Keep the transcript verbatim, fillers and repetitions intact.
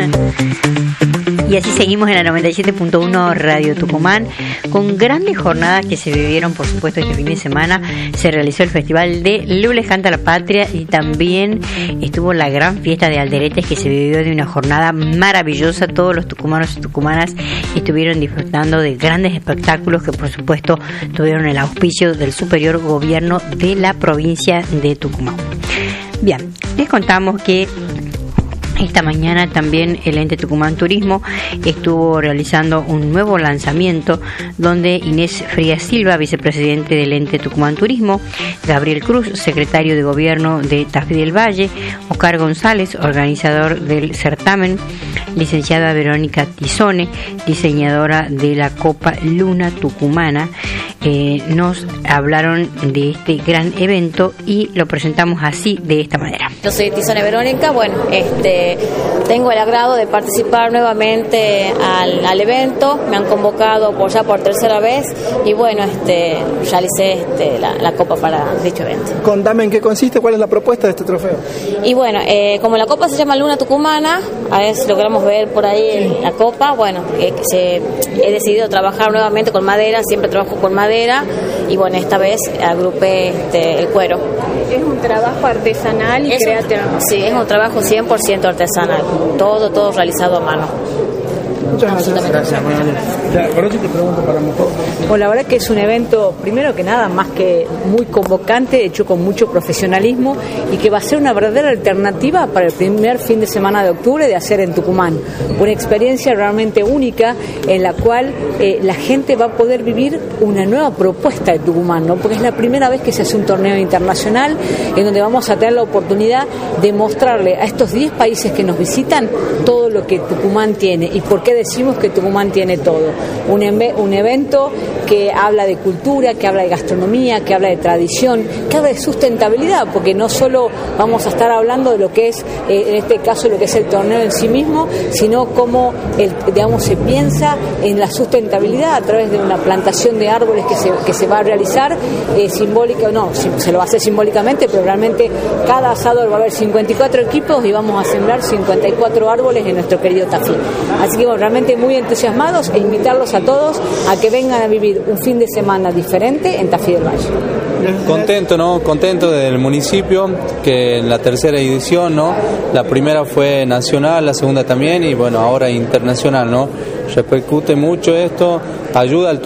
Tucumán. Y así seguimos en la noventa y siete punto uno Radio Tucumán con grandes jornadas que se vivieron, por supuesto, este fin de semana. Se realizó el Festival de Lules Canta la Patria y también estuvo la gran fiesta de Alderetes, que se vivió de una jornada maravillosa. Todos los tucumanos y tucumanas estuvieron disfrutando de grandes espectáculos que, por supuesto, tuvieron el auspicio del superior gobierno de la provincia de Tucumán. Bien, les contamos que esta mañana también el ente Tucumán Turismo estuvo realizando un nuevo lanzamiento donde Inés Frías Silva, vicepresidente del ente Tucumán Turismo, Gabriel Cruz, secretario de gobierno de Tafí del Valle, Oscar González, organizador del certamen, licenciada Verónica Tizone, diseñadora de la Copa Luna Tucumana, eh, nos hablaron de este gran evento y lo presentamos así, de esta manera. Yo soy Tizone Verónica, bueno, este, tengo el agrado de participar nuevamente al, al evento, me han convocado por ya por tercera vez y bueno, este, realicé este, la, la copa para dicho evento. Contame en qué consiste, cuál es la propuesta de este trofeo. Y bueno, eh, como la copa se llama Luna Tucumana, a ver si logramos ver por ahí la copa, bueno, eh, se, he decidido trabajar nuevamente con madera, siempre trabajo con madera y bueno, esta vez agrupé este, el cuero. Es un trabajo artesanal y es creativo. Un, sí, es un trabajo cien por ciento artesanal, todo, todo realizado a mano. Muchas gracias. Gracias, Por eso te pregunto para mejor. Bueno, la verdad que es un evento, primero que nada, más que muy convocante, hecho con mucho profesionalismo y que va a ser una verdadera alternativa para el primer fin de semana de octubre de hacer en Tucumán. Una experiencia realmente única en la cual eh, la gente va a poder vivir una nueva propuesta de Tucumán, ¿no? Porque es la primera vez que se hace un torneo internacional en donde vamos a tener la oportunidad de mostrarle a estos diez países que nos visitan todo lo que Tucumán tiene y por qué decimos que Tucumán tiene todo. Un, un evento que habla de cultura, que habla de gastronomía, que habla de tradición, que habla de sustentabilidad, porque no solo vamos a estar hablando de lo que es, eh, en este caso, lo que es el torneo en sí mismo, sino cómo, el, digamos, se piensa en la sustentabilidad a través de una plantación de árboles que se, que se va a realizar, eh, simbólica, no, se lo va a hacer simbólicamente, pero realmente cada asado va a haber cincuenta y cuatro equipos y vamos a sembrar cincuenta y cuatro árboles en nuestro querido Tafí. Así que bueno, realmente muy entusiasmados e invitarlos a todos a que vengan a vivir un fin de semana diferente en Tafí del Valle. Contento, ¿no? Contento del municipio, que en la tercera edición, ¿no? La primera fue nacional, la segunda también y bueno, ahora internacional, ¿no? Repercute mucho esto, ayuda al